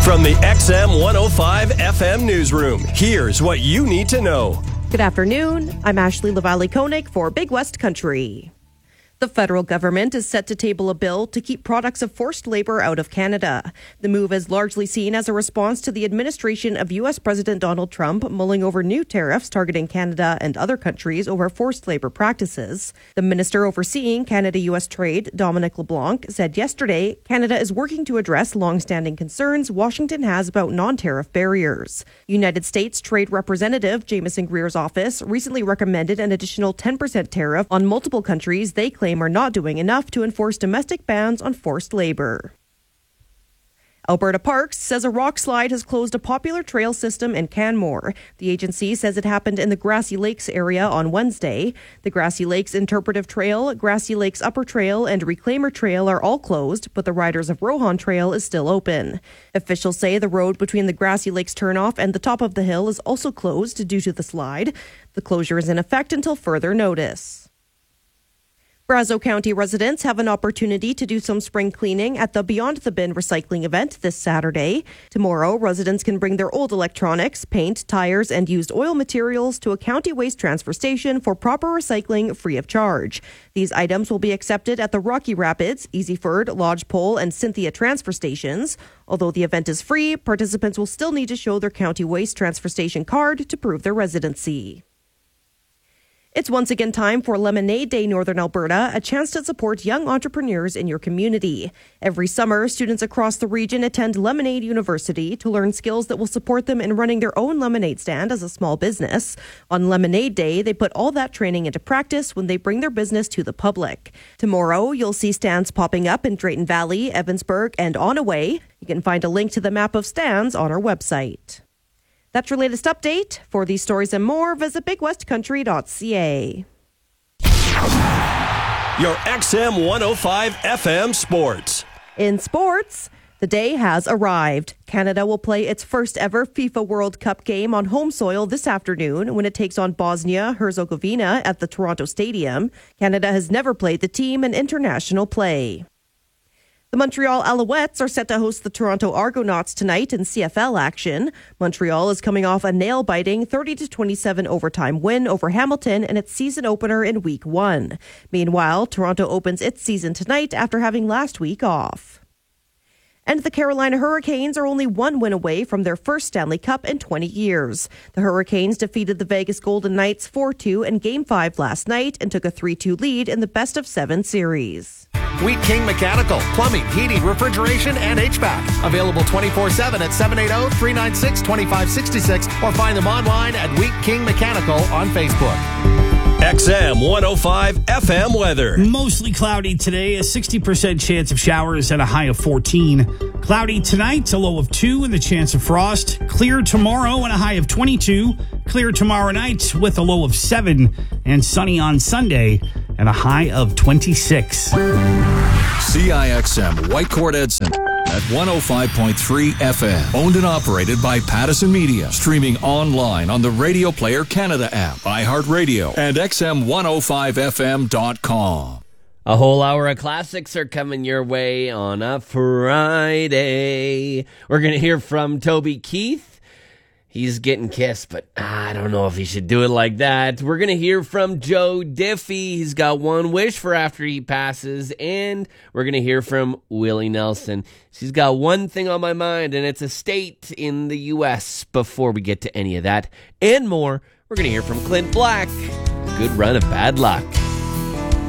From the XM 105 FM newsroom, here's what you need to know. Good afternoon. I'm Ashley Lavallee-Koenig for Big West Country. The federal government is set to table a bill to keep products of forced labor out of Canada. The move is largely seen as a response to the administration of U.S. President Donald Trump mulling over new tariffs targeting Canada and other countries over forced labor practices. The minister overseeing Canada-U.S. trade, Dominic LeBlanc, said yesterday Canada is working to address long-standing concerns Washington has about non-tariff barriers. United States Trade Representative Jamieson Greer's office recently recommended an additional 10% tariff on multiple countries they claim are not doing enough to enforce domestic bans on forced labor. Alberta Parks says a rock slide has closed a popular trail system in Canmore. The agency says it happened in the Grassy Lakes area on Wednesday. The Grassy Lakes Interpretive Trail, Grassy Lakes Upper Trail, and Reclaimer Trail are all closed, but the Riders of Rohan Trail is still open. Officials say the road between the Grassy Lakes turnoff and the top of the hill is also closed due to the slide. The closure is in effect until further notice. Brazeau County residents have an opportunity to do some spring cleaning at the Beyond the Bin recycling event this Saturday. Tomorrow, residents can bring their old electronics, paint, tires, and used oil materials to a county waste transfer station for proper recycling free of charge. These items will be accepted at the Rocky Rapids, Easyford, Lodgepole, and Cynthia transfer stations. Although the event is free, participants will still need to show their county waste transfer station card to prove their residency. It's once again time for Lemonade Day Northern Alberta, a chance to support young entrepreneurs in your community. Every summer, students across the region attend Lemonade University to learn skills that will support them in running their own lemonade stand as a small business. On Lemonade Day, they put all that training into practice when they bring their business to the public. Tomorrow, you'll see stands popping up in Drayton Valley, Evansburg, and Onaway. You can find a link to the map of stands on our website. That's your latest update. For these stories and more, visit bigwestcountry.ca. Your XM 105 FM Sports. In sports, the day has arrived. Canada will play its first ever FIFA World Cup game on home soil this afternoon when it takes on Bosnia-Herzegovina at the Toronto Stadium. Canada has never played the team in international play. The Montreal Alouettes are set to host the Toronto Argonauts tonight in CFL action. Montreal is coming off a nail-biting 30-27 overtime win over Hamilton in its season opener in Week 1. Meanwhile, Toronto opens its season tonight after having last week off. And the Carolina Hurricanes are only one win away from their first Stanley Cup in 20 years. The Hurricanes defeated the Vegas Golden Knights 4-2 in Game 5 last night and took a 3-2 lead in the best-of-7 series. Wheat King Mechanical. Plumbing, heating, refrigeration, and HVAC. Available 24/7 at 780-396-2566 or find them online at Wheat King Mechanical on Facebook. XM 105 FM weather. Mostly cloudy today, a 60% chance of showers and a high of 14. Cloudy tonight, a low of 2 and the chance of frost. Clear tomorrow and a high of 22. Clear tomorrow night with a low of 7. And sunny on Sunday and a high of 26. CIXM Whitecourt Edson at 105.3 FM. Owned and operated by Pattison Media. Streaming online on the Radio Player Canada app, iHeartRadio, and XM105FM.com. A whole hour of classics are coming your way on a Friday. We're going to hear from Toby Keith. He's getting kissed, but I don't know if he should do it like that. We're going to hear from Joe Diffie. He's got one wish for after he passes. And we're going to hear from Willie Nelson. She's got one thing on my mind, and it's a state in the U.S. Before we get to any of that and more, we're going to hear from Clint Black. Good run of bad luck.